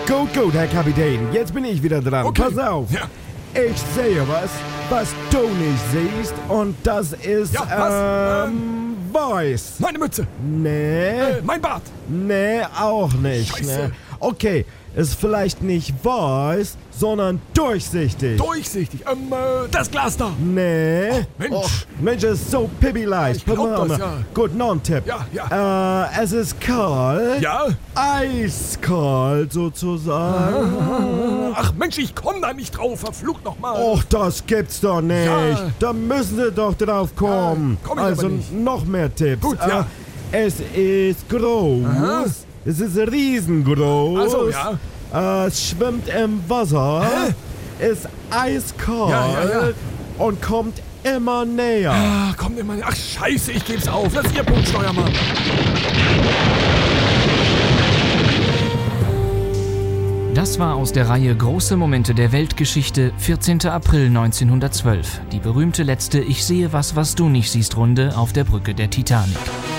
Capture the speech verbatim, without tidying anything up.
Gut, gut, Herr Kapitän, jetzt bin ich wieder dran. Okay. Pass auf. Ja. Ich sehe was, was du nicht siehst, und das ist, Ja, was? ähm, weiß. Meine Mütze. Nee, Äh, mein Bart. nee, auch nicht. Scheiße. Ne? Okay, ist vielleicht nicht weiß, sondern durchsichtig. Durchsichtig. Ähm, äh, das Glas da. Nee. Mensch. Och, Mensch, es ist so pipi-leicht. Ich glaub Pass mal, das, mal. ja. Gut, noch ein Tipp. Ja, ja. Äh, es ist kalt. Ja? Eiskalt sozusagen. Ach Mensch, ich komm da nicht drauf. Verflucht nochmal. Och, das gibt's doch nicht. Ja. Da müssen Sie doch drauf kommen. Ja, komm ich aber also nicht. noch mehr Tipps. Gut, ja. Äh, es ist groß. Aha. Es ist riesengroß. Also, ja. Äh, es schwimmt im Wasser. Hä? Ist eiskalt. Ja, ja, ja. Und kommt immer näher. Ah, kommt immer. Ach scheiße, ich geb's auf. Das ist Ihr Punkt, Steuermann. Das war aus der Reihe Große Momente der Weltgeschichte, vierzehnter April neunzehnhundertzwölf. Die berühmte letzte Ich sehe was, was du nicht siehst Runde auf der Brücke der Titanic.